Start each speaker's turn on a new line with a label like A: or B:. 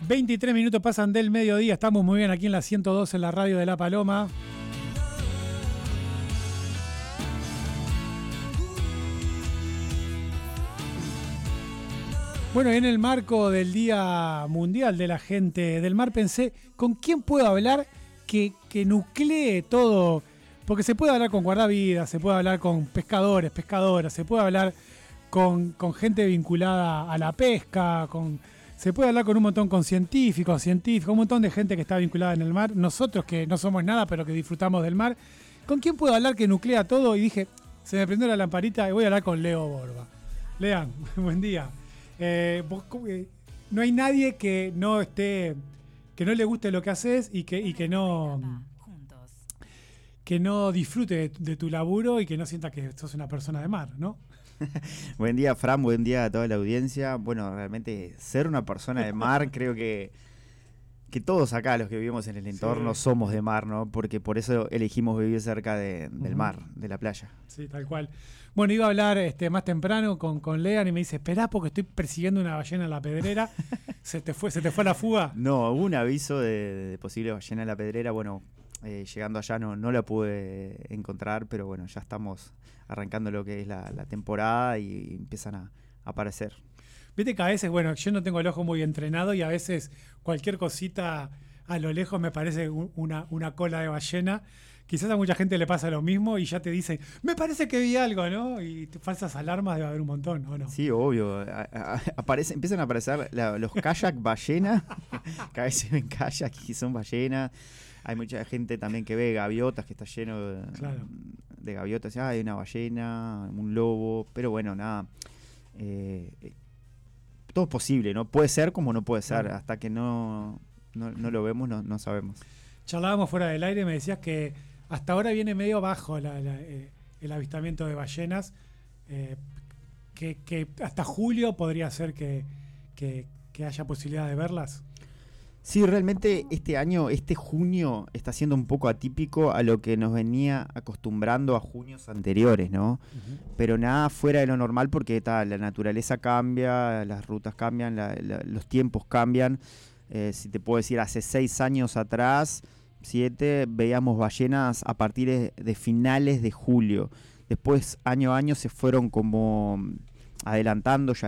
A: 23 minutos pasan del mediodía, estamos muy bien aquí en la 102 en la radio de La Paloma. Bueno, en el marco del Día Mundial de la Gente del Mar pensé, ¿con quién puedo hablar que nuclee todo? Porque se puede hablar con guardavidas, se puede hablar con pescadores, pescadoras, se puede hablar con gente vinculada a la pesca, se puede hablar con un montón, con científicos, un montón de gente que está vinculada en el mar. Nosotros que no somos nada, pero que disfrutamos del mar. ¿Con quién puedo hablar que nuclea todo? Y dije, se me prendió la lamparita y voy a hablar con Leo Borba. Lean, buen día. No hay nadie que no le guste lo que haces y que no disfrute de tu laburo y que no sienta que sos una persona de mar, ¿no?
B: Buen día, Fran, buen día a toda la audiencia. Bueno, realmente ser una persona de mar, creo que todos acá, los que vivimos en el entorno, somos de mar, ¿no? Porque por eso elegimos vivir cerca del mar, de la playa.
A: Sí, tal cual. Bueno, iba a hablar más temprano con Lean y me dice, esperá porque estoy persiguiendo una ballena en la Pedrera. ¿Se te fue a la fuga?
B: No, hubo un aviso de posible ballena en la Pedrera. Bueno, llegando allá no la pude encontrar, pero bueno, ya estamos arrancando lo que es la temporada y empiezan a aparecer.
A: Viste que a veces, bueno, yo no tengo el ojo muy entrenado y a veces cualquier cosita a lo lejos me parece una cola de ballena. Quizás a mucha gente le pasa lo mismo y ya te dicen, me parece que vi algo, ¿no? Y falsas alarmas debe haber un montón, ¿o no?
B: Sí, obvio. Empiezan a aparecer los kayak ballena. Cada vez se ven kayak y son ballenas. Hay mucha gente también que ve gaviotas, que está lleno de gaviotas. Hay una ballena, un lobo, pero bueno, nada. Todo es posible, ¿no? Puede ser como no puede ser. Claro. Hasta que no lo vemos, no sabemos.
A: Charlábamos fuera del aire y me decías que hasta ahora viene medio bajo el avistamiento de ballenas, que hasta julio podría ser que haya posibilidad de verlas.
B: Sí, realmente este junio está siendo un poco atípico a lo que nos venía acostumbrando a junios anteriores, ¿no? Uh-huh. Pero nada fuera de lo normal porque la naturaleza cambia, las rutas cambian, los tiempos cambian. Si te puedo decir, hace 6 años atrás, 7, veíamos ballenas a partir de finales de julio. Después, año a año, se fueron como adelantando, ya